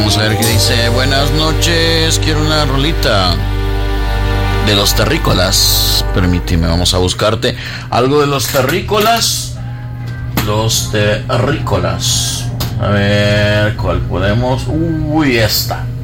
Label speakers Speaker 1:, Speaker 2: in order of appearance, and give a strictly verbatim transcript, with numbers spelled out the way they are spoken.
Speaker 1: Vamos a ver qué dice. Buenas noches, quiero una rolita de los terrícolas. Permíteme, vamos a buscarte algo de los terrícolas. Los terrícolas. A ver, ¿cuál podemos? Uy, esta.